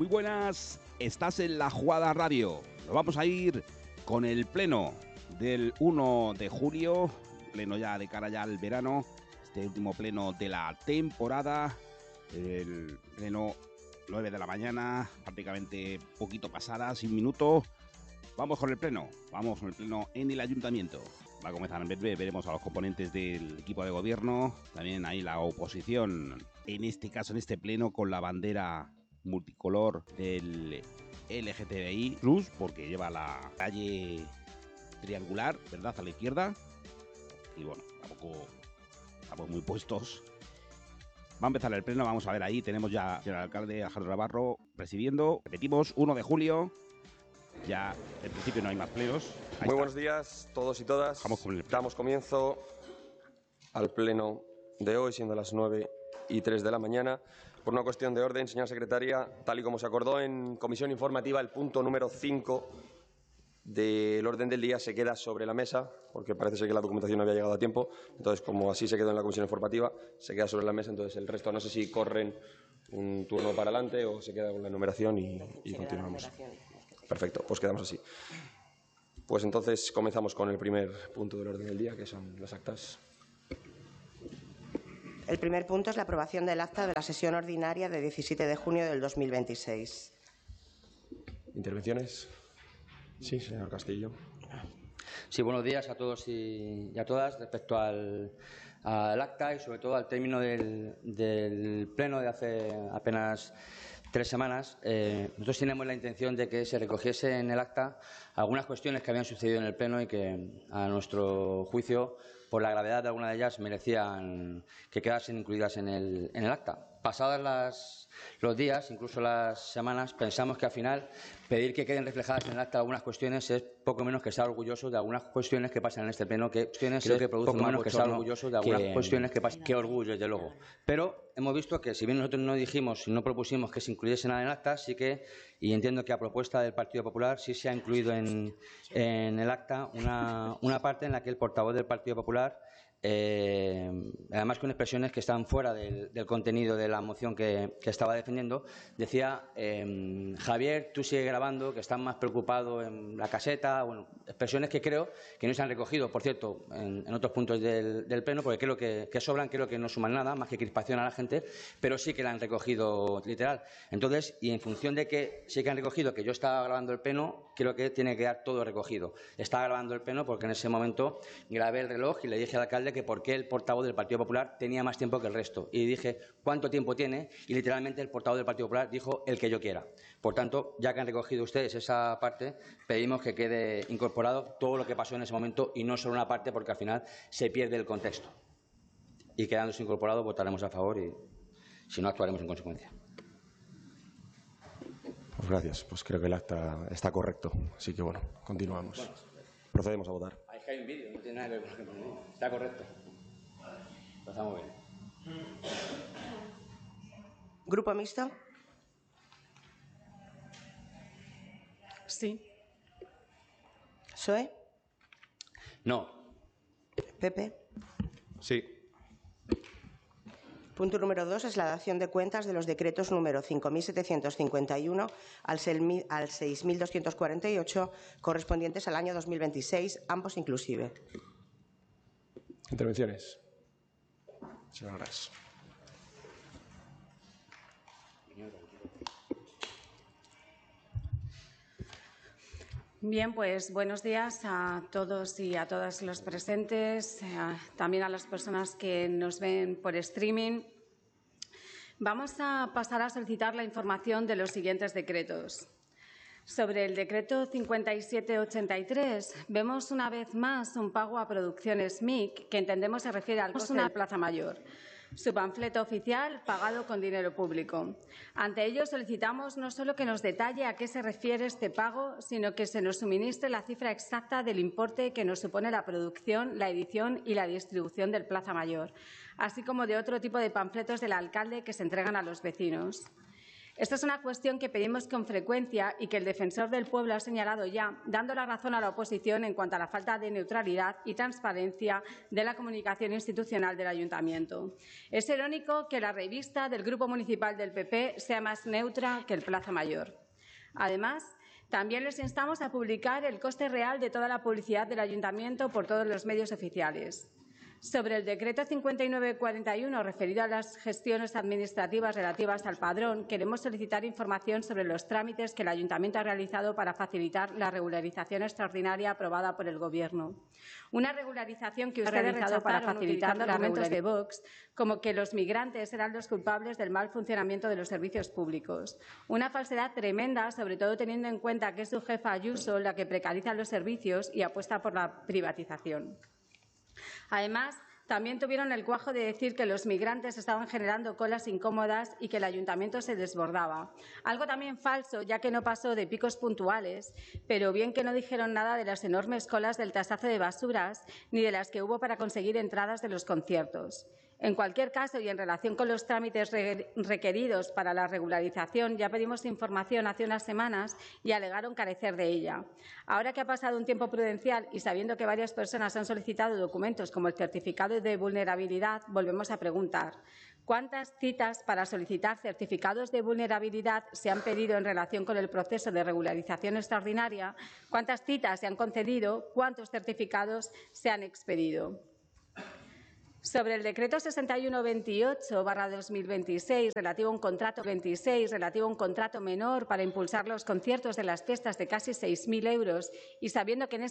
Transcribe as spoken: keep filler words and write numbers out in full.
Muy buenas, estás en La Jugada Radio. Nos vamos a ir con el pleno del uno de julio, pleno ya de cara ya al verano, este último pleno de la temporada, el pleno nueve de la mañana, prácticamente poquito pasada, sin minuto. Vamos con el pleno, vamos con el pleno en el ayuntamiento. Va a comenzar en breve, veremos a los componentes del equipo de gobierno, también ahí la oposición, en este caso, en este pleno, con la bandera multicolor del L G T B I plus, porque lleva la calle triangular, ¿verdad?, a la izquierda. Y bueno, tampoco estamos muy puestos. Va a empezar el pleno, vamos a ver ahí, tenemos ya al alcalde Alejandro Navarro presidiendo. Repetimos, uno de julio, ya en principio no hay más plenos. Ahí Muy está. buenos días todos y todas. Vamos con el pleno. Damos comienzo al pleno de hoy, siendo las nueve y tres de la mañana. Por una cuestión de orden, señora secretaria, tal y como se acordó en comisión informativa, el punto número cinco del orden del día se queda sobre la mesa, porque parece ser que la documentación no había llegado a tiempo. Entonces, como así se quedó en la comisión informativa, se queda sobre la mesa. Entonces, el resto no sé si corren un turno para adelante o se queda con la enumeración y, y continuamos. Perfecto, pues quedamos así. Pues entonces comenzamos con el primer punto del orden del día, que son las actas. El primer punto es la aprobación del acta de la sesión ordinaria de diecisiete de junio del dos mil veintiséis. ¿Intervenciones? Sí, señor Castillo. Sí, buenos días a todos y a todas. Respecto al, al acta y sobre todo al término del, del pleno de hace apenas tres semanas, eh, nosotros tenemos la intención de que se recogiese en el acta algunas cuestiones que habían sucedido en el pleno y que, a nuestro juicio, por la gravedad de alguna de ellas, merecían que quedasen incluidas en el, en el acta. Pasadas las, los días, incluso las semanas, pensamos que al final pedir que queden reflejadas en el acta algunas cuestiones es poco menos que estar orgulloso de algunas cuestiones que pasan en este pleno, que creo que producen más que estar orgulloso de algunas que, cuestiones que pasan. Qué orgullo, desde luego. Pero hemos visto que, si bien nosotros no dijimos y no propusimos que se incluyese nada en el acta, sí que, y entiendo que a propuesta del Partido Popular, sí se ha incluido en, en el acta una, una parte en la que el portavoz del Partido Popular, Eh, además con expresiones que están fuera del, del contenido de la moción que, que estaba defendiendo, decía eh, Javier, tú sigue grabando, que estás más preocupado en la caseta. Bueno, expresiones que creo que no se han recogido, por cierto, en, en otros puntos del, del pleno, porque creo que, que sobran, creo que no suman nada, más que crispación a la gente, pero sí que la han recogido literal. Entonces, y en función de que sí que han recogido que yo estaba grabando el pleno, creo que tiene que quedar todo recogido. Estaba grabando el pleno porque en ese momento grabé el reloj y le dije al alcalde que por qué el portavoz del Partido Popular tenía más tiempo que el resto. Y dije, ¿cuánto tiempo tiene? Y literalmente el portavoz del Partido Popular dijo, el que yo quiera. Por tanto, ya que han recogido ustedes esa parte, pedimos que quede incorporado todo lo que pasó en ese momento y no solo una parte, porque al final se pierde el contexto. Y quedándose incorporado, votaremos a favor y, si no, actuaremos en consecuencia. Pues gracias. Pues creo que el acta está correcto. Así que, bueno, continuamos. Bueno, procedemos a votar. Hay que hay un vídeo, no tiene nada que ver con lo que me digo. Está correcto. Lo estamos bien. ¿Grupo mixto? Sí. ¿P S O E? No. ¿P P? Sí. Punto número dos es la dación de cuentas de los decretos número cinco mil setecientos cincuenta y uno al seis mil doscientos cuarenta y ocho correspondientes al año dos mil veintiséis, ambos inclusive. ¿Intervenciones? Señor Gras. Bien, pues buenos días a todos y a todas los presentes, a, también a las personas que nos ven por streaming. Vamos a pasar a solicitar la información de los siguientes decretos. Sobre el decreto cincuenta y siete ochenta y tres, vemos una vez más un pago a Producciones M I C, que entendemos se refiere al coste de la Plaza Mayor. Su panfleto oficial pagado con dinero público. Ante ello solicitamos no solo que nos detalle a qué se refiere este pago, sino que se nos suministre la cifra exacta del importe que nos supone la producción, la edición y la distribución del Plaza Mayor, así como de otro tipo de panfletos del alcalde que se entregan a los vecinos. Esta es una cuestión que pedimos con frecuencia y que el Defensor del Pueblo ha señalado ya, dando la razón a la oposición en cuanto a la falta de neutralidad y transparencia de la comunicación institucional del Ayuntamiento. Es irónico que la revista del Grupo Municipal del P P sea más neutra que el Plaza Mayor. Además, también les instamos a publicar el coste real de toda la publicidad del Ayuntamiento por todos los medios oficiales. Sobre el decreto cincuenta y nueve cuarenta y uno referido a las gestiones administrativas relativas al padrón, queremos solicitar información sobre los trámites que el Ayuntamiento ha realizado para facilitar la regularización extraordinaria aprobada por el Gobierno. Una regularización que usted ha realizado para facilitar los argumentos de Vox, como que los migrantes eran los culpables del mal funcionamiento de los servicios públicos. Una falsedad tremenda, sobre todo teniendo en cuenta que es su jefa Ayuso la que precariza los servicios y apuesta por la privatización. Además, también tuvieron el cuajo de decir que los migrantes estaban generando colas incómodas y que el Ayuntamiento se desbordaba. Algo también falso, ya que no pasó de picos puntuales, pero bien que no dijeron nada de las enormes colas del tasazo de basuras ni de las que hubo para conseguir entradas de los conciertos. En cualquier caso, y en relación con los trámites requeridos para la regularización, ya pedimos información hace unas semanas y alegaron carecer de ella. Ahora que ha pasado un tiempo prudencial y sabiendo que varias personas han solicitado documentos como el certificado de vulnerabilidad, volvemos a preguntar ¿cuántas citas para solicitar certificados de vulnerabilidad se han pedido en relación con el proceso de regularización extraordinaria? ¿Cuántas citas se han concedido? ¿Cuántos certificados se han expedido? Sobre el decreto sesenta y uno veintiocho barra dos mil veintiséis relativo a un contrato veintiséis relativo a un contrato menor para impulsar los conciertos de las fiestas de casi seis mil euros y sabiendo que en